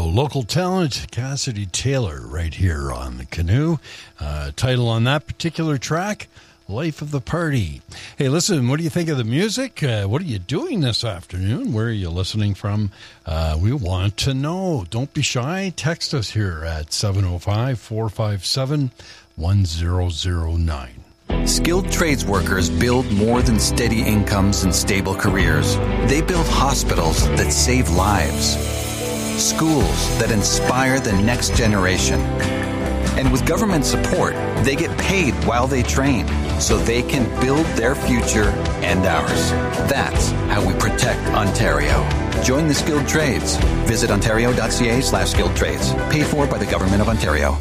local talent Cassidy Taylor right here on the Canoe. Title on that particular track, Life of the Party. Hey, listen, what do you think of the music? What are you doing this afternoon? Where are you listening from? We want to know. Don't be shy. Text us here at 705-457-1009. Skilled trades workers build more than steady incomes and stable careers. They build hospitals that save lives, schools that inspire the next generation. And with government support, they get paid while they train so they can build their future and ours. That's how we protect Ontario. Join the skilled trades. Visit ontario.ca/skilled trades. Paid for by the Government of Ontario.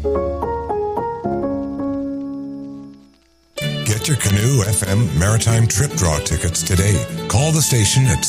Get your Canoe FM Maritime Trip Draw tickets today. Call the station at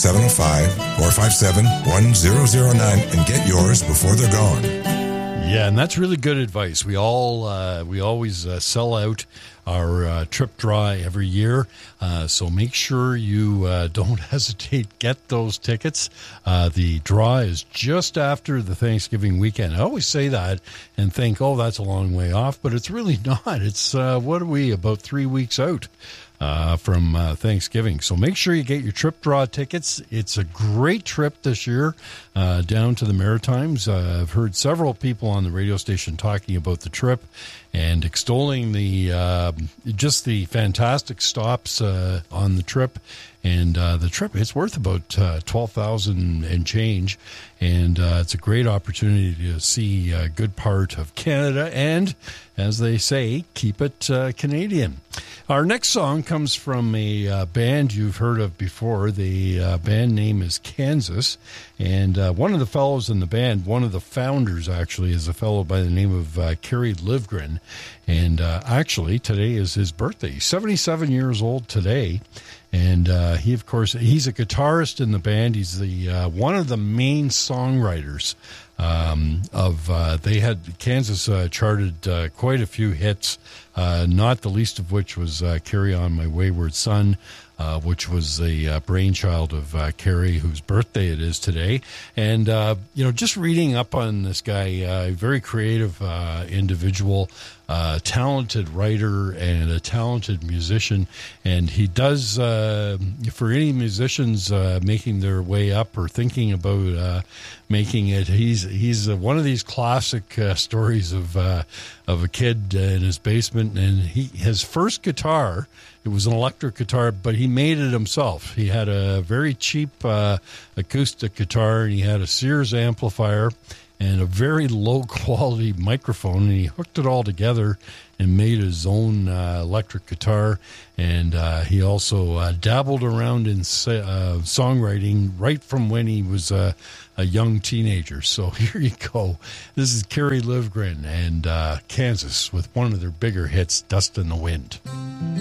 705-457-1009 and get yours before they're gone. Yeah, and that's really good advice. We always sell out our trip draw every year, so make sure you don't hesitate. Get those tickets. The draw is just after the Thanksgiving weekend. I always say that and think, oh, that's a long way off, but it's really not. It's what are we, about 3 weeks out from Thanksgiving. So make sure you get your trip draw tickets. It's a great trip this year down to the Maritimes. I've heard several people on the radio station talking about the trip and extolling the just the fantastic stops on the trip. And the trip, it's worth about $12,000 and change. And it's a great opportunity to see a good part of Canada and, as they say, keep it Canadian. Our next song comes from a band you've heard of before. The band name is Kansas. And one of the fellows in the band, one of the founders actually, is a fellow by the name of Kerry Livgren. And actually, today is his birthday. He's 77 years old today. And he, of course, he's a guitarist in the band. He's the one of the main songwriters they had Kansas charted quite a few hits, not the least of which was Carry On My Wayward Son, which was the brainchild of Kerry, whose birthday it is today. And, just reading up on this guy, a very creative individual, talented writer and a talented musician. And he does, for any musicians making their way up or thinking about making it, he's one of these classic stories of a kid in his basement. And his first guitar, it was an electric guitar, but he made it himself. He had a very cheap acoustic guitar, and he had a Sears amplifier and a very low-quality microphone, and he hooked it all together and made his own electric guitar. And he also dabbled around in songwriting right from when he was a young teenager. So here you go. This is Kerry Livgren and Kansas with one of their bigger hits, Dust in the Wind.